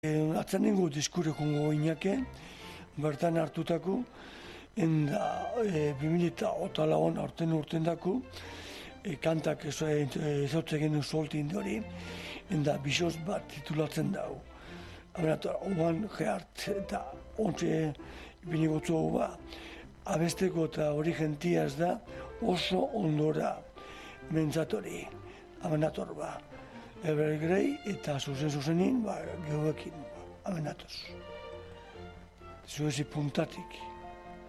Atzen ningu diskurekongo inake, bertan hartutako, enda 2008 aurten urtendako, kantak ezautzen genuen soltin hori, enda bisoz bat titulatzen dago. Oan gehart eta ontsa binigotzu hau ba, abesteko eta hori gentiaz da oso ondora mentzatori, amenator ba. Evergrey eta zuzenin, geoekin, amenatoz. Zuezi puntatik.